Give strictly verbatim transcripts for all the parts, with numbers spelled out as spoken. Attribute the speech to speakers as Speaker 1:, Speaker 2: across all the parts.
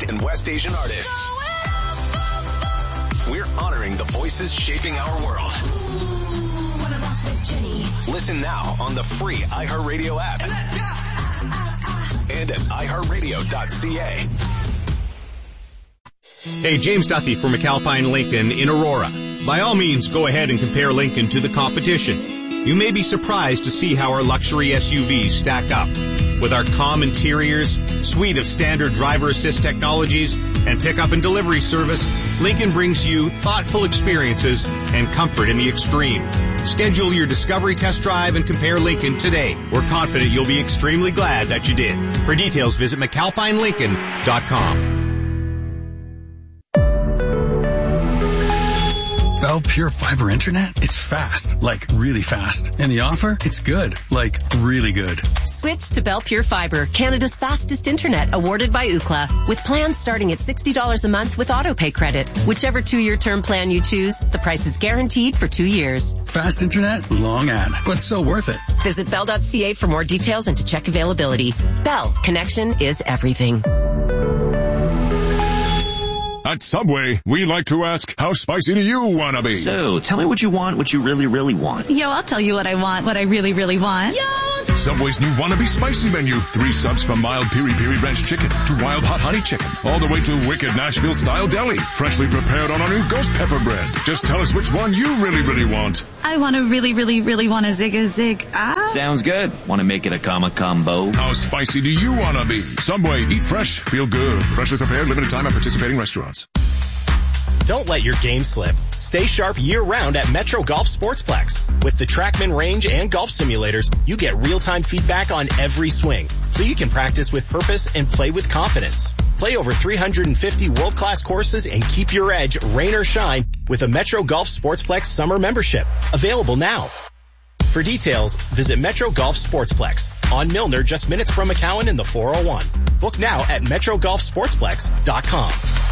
Speaker 1: Pacific and West Asian artists. We're honoring the voices shaping our world. Listen now on the free iHeartRadio app and at i heart radio dot c a.
Speaker 2: Hey, James Duffy from McAlpine Lincoln in Aurora. By all means, go ahead and compare Lincoln to the competition. You may be surprised to see how our luxury S U Vs stack up. With our calm interiors, suite of standard driver assist technologies, and pickup and delivery service, Lincoln brings you thoughtful experiences and comfort in the extreme. Schedule your discovery test drive and compare Lincoln today. We're confident you'll be extremely glad that you did. For details, visit mcalpine lincoln dot com.
Speaker 3: Bell Pure Fiber Internet? It's fast, like really fast. And the offer? It's good, like really good.
Speaker 4: Switch to Bell Pure Fiber, Canada's fastest internet, awarded by Ookla, with plans starting at sixty dollars a month with autopay credit. Whichever two-year term plan you choose, the price is guaranteed for two years.
Speaker 3: Fast internet, long ad, but so worth it.
Speaker 4: Visit bell dot c a for more details and to check availability. Bell, connection is everything.
Speaker 5: At Subway, we like to ask, how spicy do you want to be?
Speaker 6: So, tell me what you want, what you really, really want.
Speaker 7: Yo, I'll tell you what I want, what I really, really want.
Speaker 5: Yo! Subway's new Wannabe Spicy menu. Three subs from mild Piri Piri Ranch chicken to wild hot honey chicken, all the way to wicked Nashville-style deli, freshly prepared on our new ghost pepper bread. Just tell us which one you really, really want.
Speaker 7: I want to really, really, really want a zig a zig. Ah.
Speaker 6: Sounds good. Want to make it a comma combo?
Speaker 5: How spicy do you want to be? Subway, eat fresh, feel good. Freshly prepared, limited time at participating restaurants.
Speaker 8: Don't let your game slip. Stay sharp year-round at Metro Golf Sportsplex. With the TrackMan range and golf simulators, you get real-time feedback on every swing, so you can practice with purpose and play with confidence. Play over three hundred fifty world-class courses and keep your edge, rain or shine, with a Metro Golf Sportsplex summer membership. Available now. For details, visit Metro Golf Sportsplex on Milner, just minutes from McCowan in the four oh one. Book now at metro golf sportsplex dot com.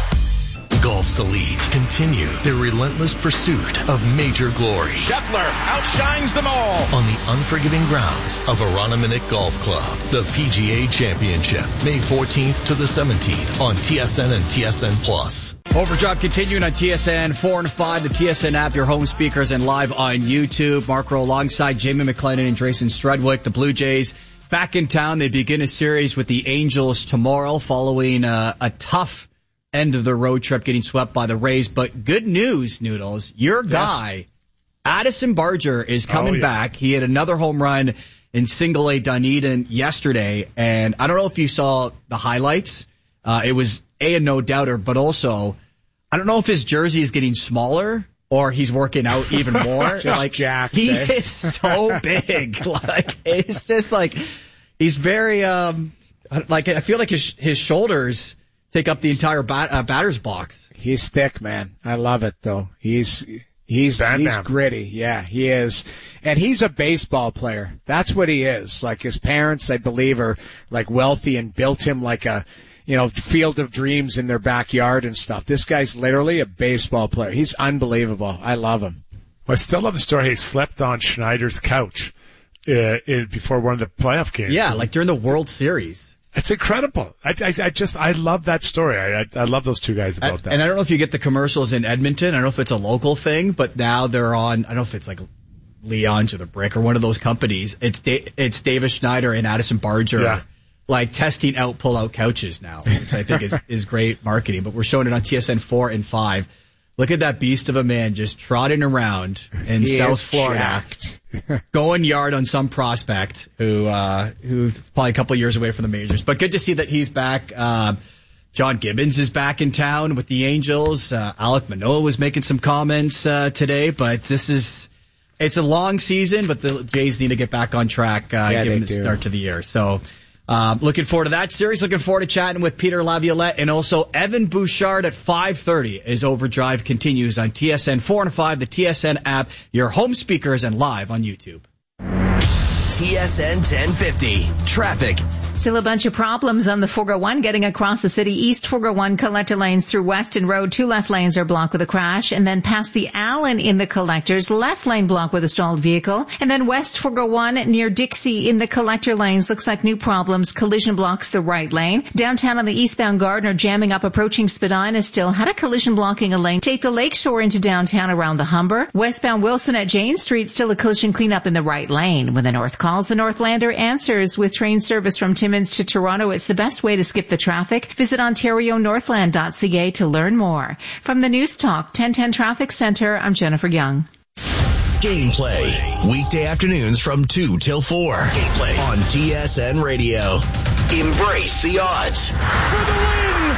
Speaker 9: Golf's elite continue their relentless pursuit of major glory.
Speaker 10: Scheffler outshines them all
Speaker 9: on the unforgiving grounds of Aroniminick Golf Club. The P G A Championship, May fourteenth to the seventeenth on T S N and T S N Plus.
Speaker 11: Overdrive continuing on T S N four and five, the T S N app, your home speakers, and live on YouTube. Mark Rowe alongside Jamie McLennan and Drayson Strudwick. The Blue Jays back in town. They begin a series with the Angels tomorrow following uh, a tough end of the road trip, getting swept by the Rays. But good news, Noodles, your guy, yes. Addison Barger, is coming oh, yeah. back. He had another home run in single A Dunedin yesterday, and I don't know if you saw the highlights. Uh, it was A, a no-doubter, but also, I don't know if his jersey is getting smaller or he's working out even more.
Speaker 12: Just
Speaker 11: like
Speaker 12: jacked,
Speaker 11: he
Speaker 12: eh?
Speaker 11: is so big. Like, it's just like, he's very, um, like, I feel like his, his shoulders take up the entire bat, uh, batter's box.
Speaker 12: He's thick, man. I love it, though. He's he's
Speaker 5: Bad
Speaker 12: he's
Speaker 5: man.
Speaker 12: gritty. Yeah, he is. And he's a baseball player. That's what he is. Like, his parents, I believe, are like wealthy and built him like a, you know, field of dreams in their backyard and stuff. This guy's literally a baseball player. He's unbelievable. I love him.
Speaker 5: Well, I still love the story. He slept on Schneider's couch uh, in, before one of the playoff games.
Speaker 11: Yeah, like during the World Series.
Speaker 5: It's incredible. I, I, I just, I love that story. I, I, I love those two guys about
Speaker 11: I,
Speaker 5: that.
Speaker 11: And I don't know if you get the commercials in Edmonton. I don't know if it's a local thing, but now they're on, I don't know if it's like Leon's or The Brick or one of those companies. It's it's Davis Schneider and Addison Barger,
Speaker 5: yeah.
Speaker 11: like testing out pull-out couches now, which I think is, is great marketing. But we're showing it on T S N four and five. Look at that beast of a man just trotting around in
Speaker 12: he
Speaker 11: South Florida, going yard on some prospect who, uh, who's probably a couple of years away from the majors. But good to see that he's back. Uh, John Gibbons is back in town with the Angels. Uh, Alek Manoah was making some comments, uh, today, but this is, it's a long season, but the Jays need to get back on track, uh,
Speaker 12: yeah,
Speaker 11: given the
Speaker 12: do.
Speaker 11: start to the year. So, Um, looking forward to that series. Looking forward to chatting with Peter Laviolette and also Evan Bouchard at five thirty as Overdrive continues on T S N four and five, the T S N app, your home speakers, and live on YouTube.
Speaker 13: T S N ten fifty. Traffic. Still a bunch of problems on the four oh one getting across the city. East four oh one collector lanes through Weston Road. Two left lanes are blocked with a crash. And then past the Allen in the collectors. Left lane blocked with a stalled vehicle. And then West four oh one near Dixie in the collector lanes. Looks like new problems. Collision blocks the right lane. Downtown on the eastbound Gardner jamming up approaching Spadina still. Had a collision blocking a lane. Take the Lakeshore into downtown around the Humber. Westbound Wilson at Jane Street. Still a collision cleanup in the right lane. When the North calls, the Northlander answers with train service from Timmins to Toronto. It's the best way to skip the traffic. Visit Ontario Northland dot C A to learn more. From the News Talk ten ten Traffic Center, I'm Jennifer Young.
Speaker 14: Gameplay, weekday afternoons from two till four. Gameplay on T S N Radio. Embrace the odds. For the win!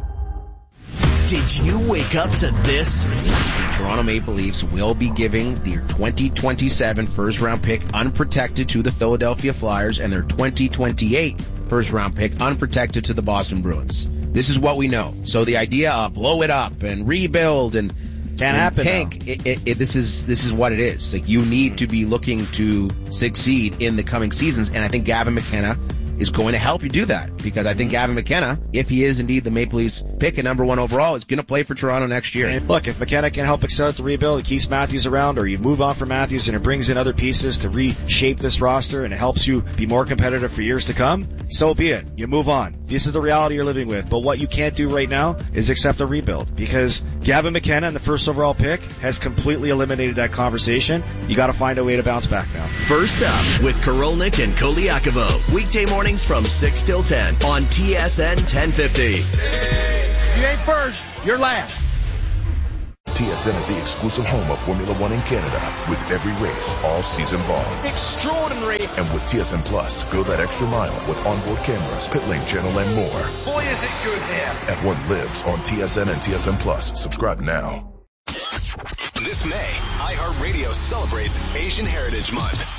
Speaker 14: Did you wake up to this?
Speaker 15: The Toronto Maple Leafs will be giving their twenty twenty-seven first-round pick unprotected to the Philadelphia Flyers and their twenty twenty-eight first-round pick unprotected to the Boston Bruins. This is what we know. So the idea of blow it up and rebuild and
Speaker 16: can't happen.
Speaker 15: Tank, it, it, it, this is this is what it is. Like, you need to be looking to succeed in the coming seasons, and I think Gavin McKenna is going to help you do that, because I think Gavin McKenna, if he is indeed the Maple Leafs pick at number one overall, is going to play for Toronto next year.
Speaker 16: And look, if McKenna can help accelerate the rebuild, it keeps Matthews around, or you move on from Matthews and it brings in other pieces to reshape this roster and it helps you be more competitive for years to come, so be it. You move on. This is the reality you're living with. But what you can't do right now is accept a rebuild, because Gavin McKenna in the first overall pick has completely eliminated that conversation. You got to find a way to bounce back now.
Speaker 14: First up with Karolnik and Koliakovo. Weekday mornings from six till ten on T S N ten fifty.
Speaker 10: You ain't first, you're last.
Speaker 17: T S N is the exclusive home of Formula One in Canada, with every race all season long.
Speaker 10: Extraordinary.
Speaker 17: And with T S N Plus, go that extra mile with onboard cameras, pit lane channel, and more.
Speaker 10: Boy, is it good here.
Speaker 17: At what lives on T S N and T S N Plus. Subscribe now.
Speaker 1: This May, iHeartRadio celebrates Asian Heritage Month.